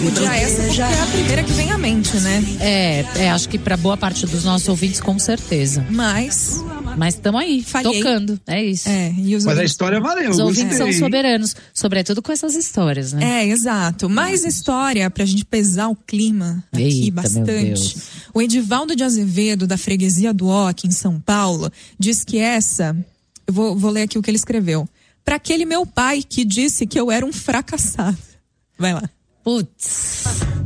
Podia essa porque é a primeira que vem à mente, né? Acho que pra boa parte dos nossos ouvintes, com certeza. Mas estamos aí, tocando. É isso. Mas a história valeu. Os ouvintes são soberanos, sobretudo com essas histórias, né? Exato. Mais história pra gente pesar o clima aqui. Eita, bastante. O Edivaldo de Azevedo, da freguesia do Oca, em São Paulo, diz que essa... Eu vou ler aqui o que ele escreveu. Pra aquele meu pai que disse que eu era um fracassado. Vai lá. Putz...